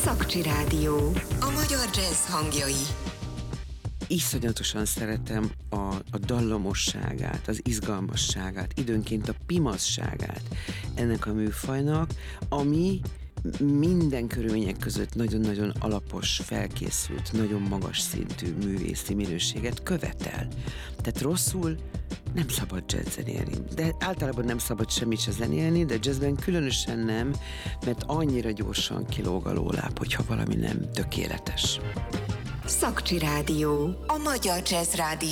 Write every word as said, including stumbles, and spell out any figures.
Szakcsi Rádió. A magyar jazz hangjai. Iszonyatosan szeretem a, a dallomosságát, az izgalmasságát, időnként a pimaszságát ennek a műfajnak, ami minden körülmények között nagyon-nagyon alapos, felkészült, nagyon magas szintű művészi minőséget követel. Tehát rosszul nem szabad jazz zenélni, de általában nem szabad semmit se zenélni, de jazzben különösen nem, mert annyira gyorsan kilóg a lóláb, hogyha valami nem tökéletes. Szakcsi Rádió. A magyar jazz rádió.